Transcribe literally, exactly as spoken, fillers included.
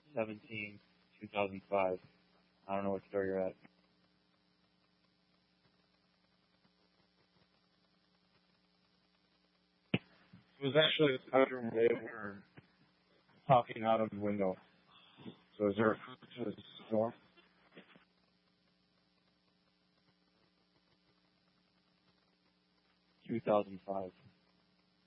seventeenth, two thousand five. I don't know what store you're at. It was actually a bedroom where they were talking out of the window. So is there a food to the store? two thousand five.